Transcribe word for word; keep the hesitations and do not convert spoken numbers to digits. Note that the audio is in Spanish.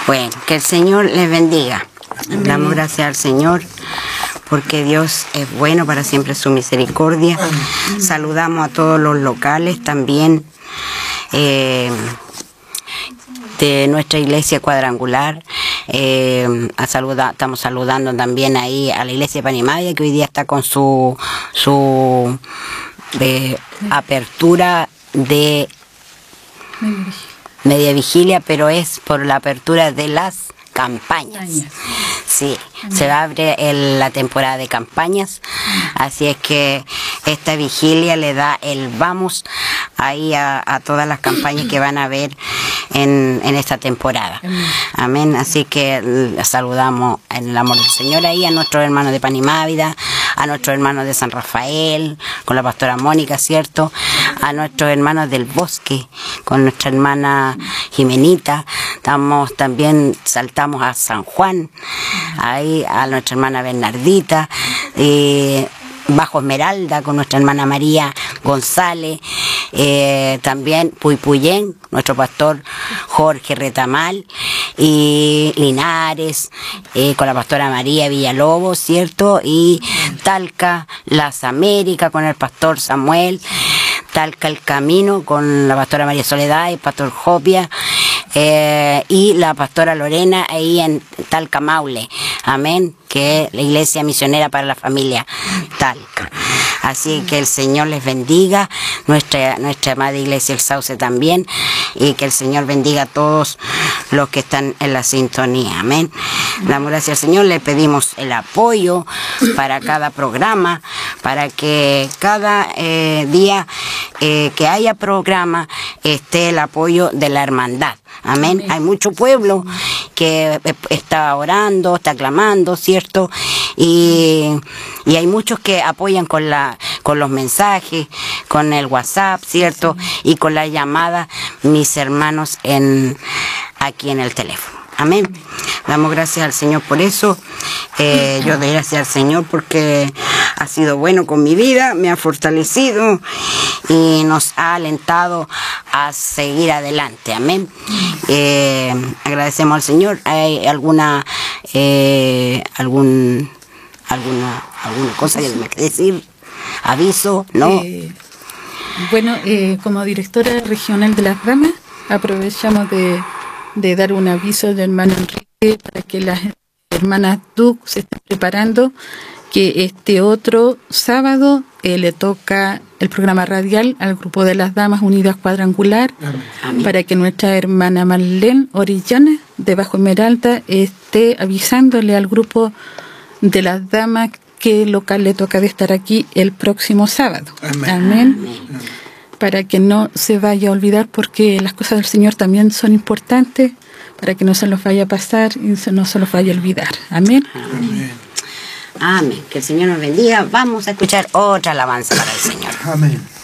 Bueno, que el Señor les bendiga. Amén. Damos gracias al Señor porque Dios es bueno, para siempre su misericordia. Amén. Saludamos a todos los locales también eh, de nuestra iglesia cuadrangular. Eh, a saludar, estamos saludando también ahí a la iglesia de Panimavida, que hoy día está con su, su eh, apertura de media vigilia, pero es por la apertura de las campañas. Sí, Amén. Se abre el, la temporada de campañas, así es que esta vigilia le da el vamos ahí a, a todas las campañas que van a haber en, en esta temporada. Amén. Amén. Así que saludamos en el amor del Señor ahí a nuestros hermanos de Panimávida, a nuestros hermanos de San Rafael, con la pastora Mónica, ¿cierto? A nuestros hermanos del Bosque, con nuestra hermana Jimenita. Estamos también, saltamos a San Juan, ahí a nuestra hermana Bernardita, eh, Bajo Esmeralda, con nuestra hermana María González, eh, también Puypuyén, nuestro pastor Jorge Retamal, y Linares, eh, con la pastora María Villalobos, ¿cierto? Y Talca, Las Américas, con el pastor Samuel, Talca el Camino, con la pastora María Soledad y el pastor Jopia, eh, y la pastora Lorena ahí en Talca Maule, amén, que es la iglesia misionera para la familia Talca. Así que el Señor les bendiga, nuestra, nuestra amada iglesia El Sauce también, y que el Señor bendiga a todos los que están en la sintonía, amén. Damos gracias al Señor, le pedimos el apoyo para cada programa, para que cada eh, día eh, que haya programa esté el apoyo de la hermandad, amén. Amén. Hay mucho pueblo que está orando, está clamando, ¿cierto? Y, y hay muchos que apoyan con la con los mensajes, con el WhatsApp, ¿cierto? Y con la llamada, mis hermanos en aquí en el teléfono. Amén. Damos gracias al Señor por eso. Eh, yo doy gracias al Señor porque ha sido bueno con mi vida, me ha fortalecido y nos ha alentado a seguir adelante. Amén. Eh, agradecemos al Señor. ¿Hay alguna eh, algún alguna alguna cosa que me quiere decir? Aviso, ¿no? Eh, bueno, eh, como directora regional de las Damas, aprovechamos de, de dar un aviso del hermano Enrique para que las hermanas Duc se estén preparando, que este otro sábado eh, le toca el programa radial al grupo de las Damas Unidas Cuadrangular. Amén. Para que nuestra hermana Marlene Orellana de Bajo Esmeralda esté avisándole al grupo de las damas qué local le toca de estar aquí el próximo sábado. Amén. Amén. Amén. Para que no se vaya a olvidar, porque las cosas del Señor también son importantes, para que no se los vaya a pasar y no se los vaya a olvidar. Amén. Amén. Amén. Que el Señor nos bendiga. Vamos a escuchar otra alabanza para el Señor. Amén.